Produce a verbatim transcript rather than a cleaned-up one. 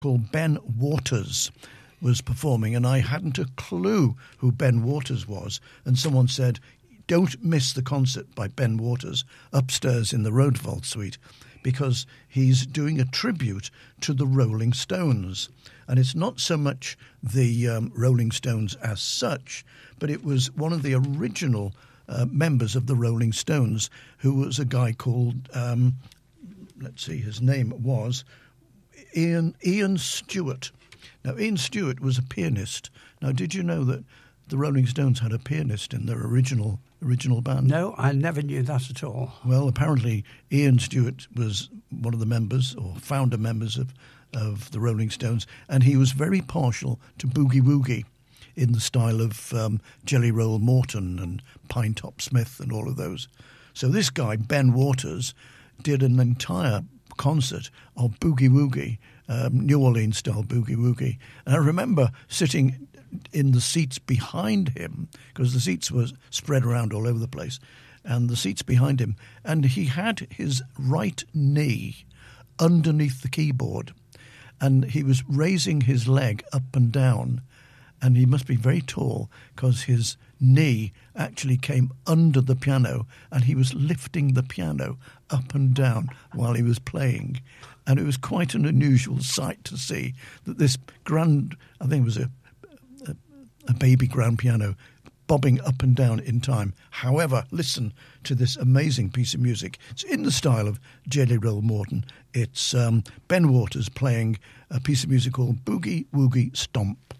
called Ben Waters was performing, and I hadn't a clue who Ben Waters was. And someone said, don't miss the concert by Ben Waters upstairs in the Rodewald Suite, because he's doing a tribute to the Rolling Stones. And it's not so much the um, Rolling Stones as such, but it was one of the original uh, members of the Rolling Stones, who was a guy called, um, let's see, his name was Ian, Ian Stewart. Now, Ian Stewart was a pianist. Now, did you know that the Rolling Stones had a pianist in their original original band? No, I never knew that at all. Well, apparently Ian Stewart was one of the members or founder members of, of the Rolling Stones, and he was very partial to Boogie Woogie in the style of um, Jelly Roll Morton and Pine Top Smith and all of those. So this guy, Ben Waters, did an entire concert of Boogie Woogie, um, New Orleans-style Boogie Woogie. And I remember sitting in the seats behind him, because the seats were spread around all over the place, and the seats behind him, and he had his right knee underneath the keyboard, and he was raising his leg up and down, and he must be very tall because his knee actually came under the piano, and he was lifting the piano up and down while he was playing. And it was quite an unusual sight to see that this grand, I think it was a a baby grand piano bobbing up and down in time. However, listen to this amazing piece of music. It's in the style of Jelly Roll Morton. It's um, Ben Waters playing a piece of music called Boogie Woogie Stomp.